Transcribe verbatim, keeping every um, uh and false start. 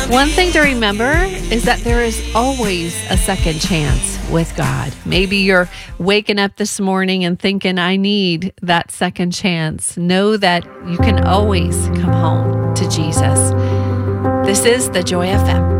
One thing to remember is that there is always a second chance with God. Maybe you're waking up this morning and thinking, I need that second chance. Know that you can always come home to Jesus. This is the Joy F M.